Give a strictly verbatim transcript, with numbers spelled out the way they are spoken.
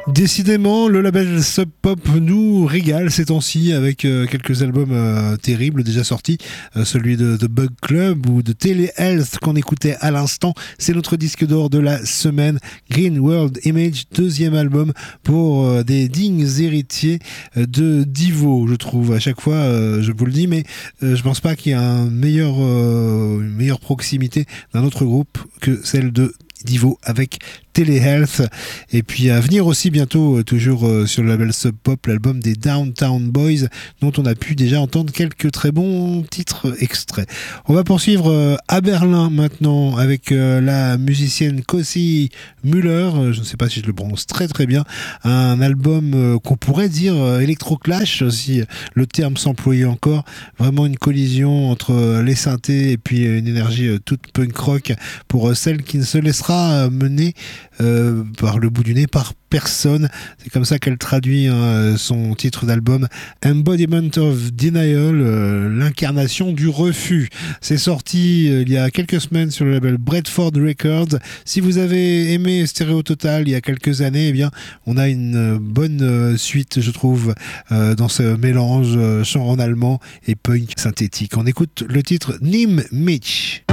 Décidément, le label Sub Pop nous régale ces temps-ci avec euh, quelques albums euh, terribles déjà sortis. Euh, celui de The Bug Club ou de Telehealth qu'on écoutait à l'instant. C'est notre disque d'or de la semaine. Green World Image, deuxième album pour euh, des dignes héritiers euh, de Divo, je trouve. À chaque fois, euh, je vous le dis, mais euh, je pense pas qu'il y ait un meilleur, euh, une meilleure proximité d'un autre groupe que celle de Divo avec Telehealth. Et puis à venir aussi bientôt, euh, toujours euh, sur le label Sub Pop, l'album des Downtown Boys, dont on a pu déjà entendre quelques très bons titres extraits. On va poursuivre euh, à Berlin maintenant avec euh, la musicienne Kossi Müller, euh, je ne sais pas si je le prononce très très bien, un album euh, qu'on pourrait dire euh, électro-clash, si le terme s'employait encore, vraiment une collision entre euh, les synthés et puis une énergie euh, toute punk rock pour euh, celle qui ne se laissera euh, mener Euh, par le bout du nez par personne. C'est comme ça qu'elle traduit hein, son titre d'album Embodiment of Denial, euh, l'incarnation du refus. C'est sorti euh, il y a quelques semaines sur le label Bradford Records. Si vous avez aimé Stereo Total il y a quelques années, eh bien on a une euh, bonne euh, suite, je trouve, euh, dans ce mélange euh, chant en allemand et punk synthétique. On écoute le titre Nim Mitch.